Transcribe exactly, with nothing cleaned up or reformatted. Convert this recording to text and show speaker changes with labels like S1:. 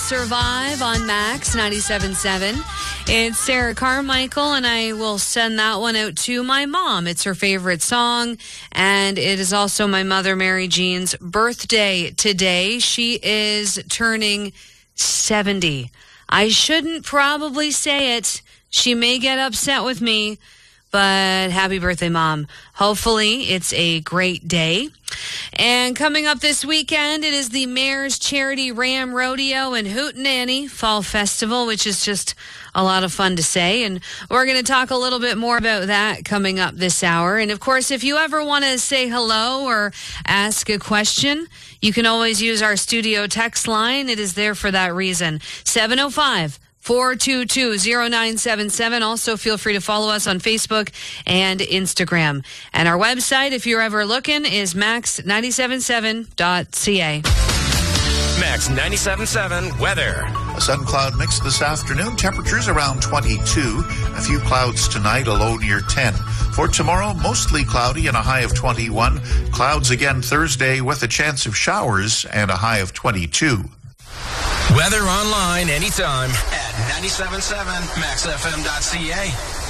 S1: Survive on Max ninety-seven point seven. It's Sarah Carmichael, and I will send that one out to my mom. It's her favorite song, and it is also my mother, Mary Jean's, birthday today. She is turning seventy. I shouldn't probably say it. She may get upset with me, but happy birthday, Mom. Hopefully it's a great day. And coming up this weekend, it is the Mayor's Charity Ram Rodeo and Hootenanny Fall Festival, which is just a lot of fun to say. And we're going to talk a little bit more about that coming up this hour. And, of course, if you ever want to say hello or ask a question, you can always use our studio text line. It is there for that reason. seven oh five, four two two, oh nine seven seven. Also, feel free to follow us on Facebook and Instagram. And our website, if you're ever looking, is max nine seven seven dot c a.
S2: Max ninety-seven point seven weather.
S3: A sun cloud mix this afternoon. Temperatures around twenty-two. A few clouds tonight, a low near ten. For tomorrow, mostly cloudy and a high of twenty-one. Clouds again Thursday with a chance of showers and a high of twenty-two.
S2: Weather online anytime at ninety-seven point seven max f m dot c a.